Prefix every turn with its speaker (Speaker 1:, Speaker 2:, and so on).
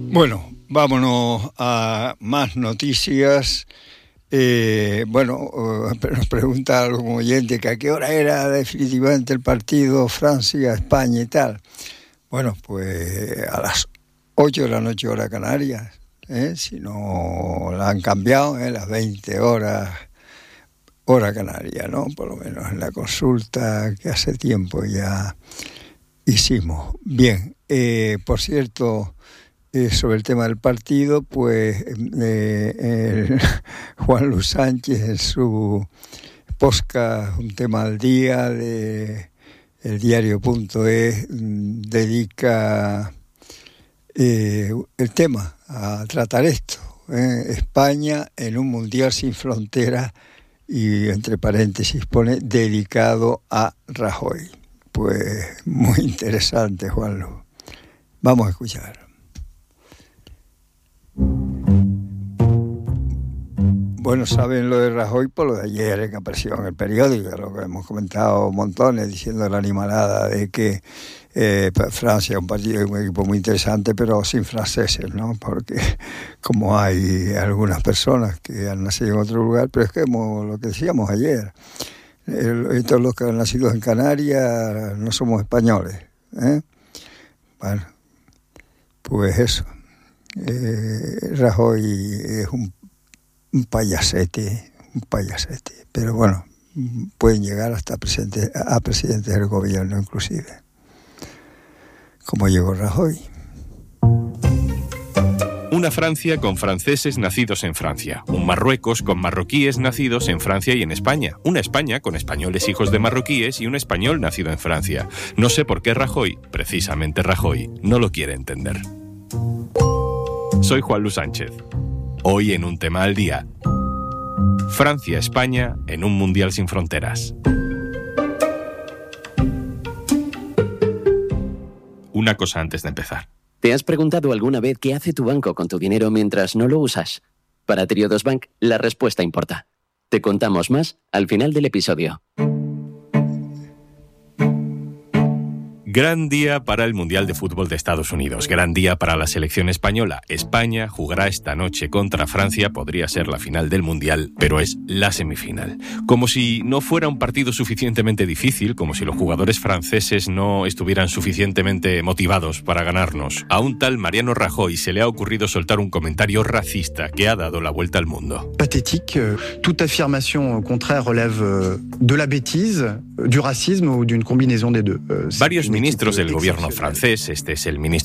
Speaker 1: Bueno, vámonos a más noticias. Nos pregunta algún oyente que a qué hora era definitivamente el partido Francia-España y tal. Bueno, pues a las 8 de la noche hora Canarias, si no la han cambiado, las 20 horas hora Canaria, ¿no? Por lo menos en la consulta que hace tiempo ya hicimos. Bien, por cierto, sobre el tema del partido, pues Juan Luis Sánchez en su podcast Un tema al día de el diario.es dedica el tema a tratar esto, España en un mundial sin fronteras, y entre paréntesis pone dedicado a Rajoy. Pues muy interesante, Juanlu. Vamos a escuchar. Bueno, saben lo de Rajoy por lo de ayer que apareció en el periódico, lo que hemos comentado montones, diciendo la animalada de que Francia es un equipo muy interesante, pero sin franceses, ¿no? Porque como hay algunas personas que han nacido en otro lugar, pero es que lo que decíamos ayer, todos los que han nacido en Canarias no somos españoles, Bueno, pues eso. Rajoy es un payasete, pero bueno, pueden llegar hasta presidentes del gobierno inclusive, como llegó Rajoy.
Speaker 2: Una Francia con franceses nacidos en Francia, un Marruecos con marroquíes nacidos en Francia y en España, una España con españoles hijos de marroquíes y un español nacido en Francia. No sé por qué Rajoy, precisamente Rajoy, no lo quiere entender. Soy Juan Luis Sánchez. Hoy en Un tema al día. Francia-España en un mundial sin fronteras. Una cosa antes de empezar.
Speaker 3: ¿Te has preguntado alguna vez qué hace tu banco con tu dinero mientras no lo usas? Para Triodos Bank, la respuesta importa. Te contamos más al final del episodio.
Speaker 2: Gran día para el Mundial de Fútbol de Estados Unidos. Gran día para la selección española. España jugará esta noche contra Francia. Podría ser la final del Mundial, pero es la semifinal. Como si no fuera un partido suficientemente difícil, como si los jugadores franceses no estuvieran suficientemente motivados para ganarnos, a un tal Mariano Rajoy se le ha ocurrido soltar un comentario racista que ha dado la vuelta al mundo.
Speaker 4: Pathétique. Toute affirmation contraire relève de la bêtise, du racisme ou d'une combinaison des deux.
Speaker 2: Varios ministros del gobierno francés, este es el ministro